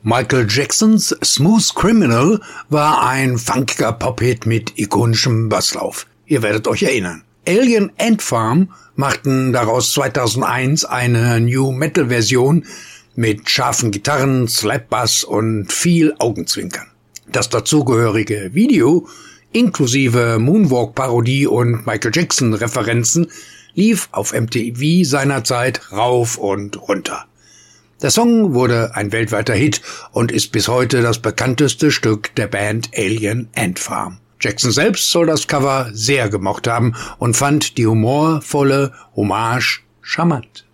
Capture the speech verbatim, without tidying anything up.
Michael Jacksons Smooth Criminal war ein funkiger Pop-Hit mit ikonischem Basslauf. Ihr werdet euch erinnern. Alien Ant Farm machten daraus zweitausendeins eine New-Metal-Version mit scharfen Gitarren, Slap-Bass und viel Augenzwinkern. Das dazugehörige Video, inklusive Moonwalk-Parodie und Michael Jackson-Referenzen, lief auf M T V seinerzeit rauf und runter. Der Song wurde ein weltweiter Hit und ist bis heute das bekannteste Stück der Band Alien Ant Farm. Jackson selbst soll das Cover sehr gemocht haben und fand die humorvolle Hommage charmant.